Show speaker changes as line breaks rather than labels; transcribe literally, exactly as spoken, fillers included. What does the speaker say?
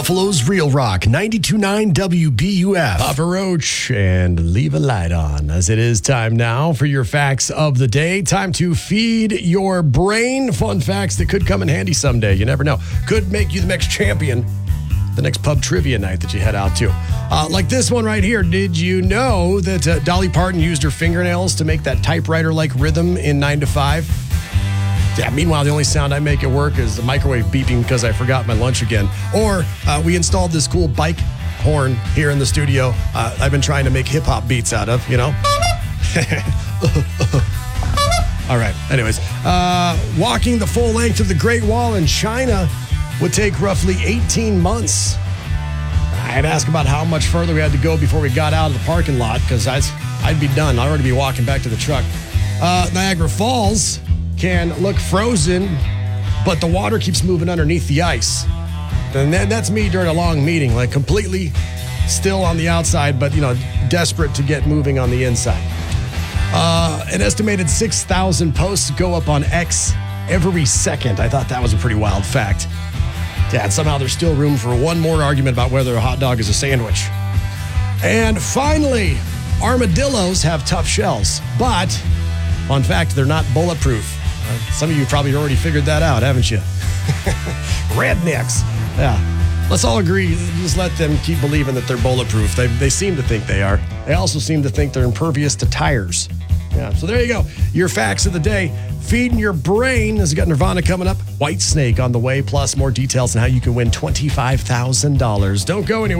Buffalo's Real Rock, ninety-two point nine W B U F.
Papa Roach and leave a light on, as it is time now for your facts of the day. Time to feed your brain fun facts that could come in handy someday. You never know. Could make you the next champion the next pub trivia night that you head out to. Uh, like this one right here. Did you know that uh, Dolly Parton used her fingernails to make that typewriter-like rhythm in nine to five? Yeah, meanwhile, the only sound I make at work is the microwave beeping because I forgot my lunch again. Or uh, we installed this cool bike horn here in the studio. Uh, I've been trying to make hip-hop beats out of, you know? All right, anyways. Uh, walking the full length of the Great Wall in China would take roughly eighteen months. I had to ask about how much further we had to go before we got out of the parking lot because I'd, I'd be done. I'd already be walking back to the truck. Uh, Niagara Falls can look frozen, but the water keeps moving underneath the ice. And that, that's me during a long meeting, like completely still on the outside, but, you know, desperate to get moving on the inside. Uh, an estimated six thousand posts go up on X every second. I thought that was a pretty wild fact. Yeah, and somehow there's still room for one more argument about whether a hot dog is a sandwich. And finally, armadillos have tough shells, but fun fact, they're not bulletproof. Uh, some of you probably already figured that out, haven't you? Rednecks. Yeah. Let's all agree, just let them keep believing that they're bulletproof. They, they seem to think they are. They also seem to think they're impervious to tires. Yeah, so there you go. Your facts of the day. Feeding your brain, as we got Nirvana coming up. White Snake on the way, plus more details on how you can win twenty-five thousand dollars. Don't go anywhere.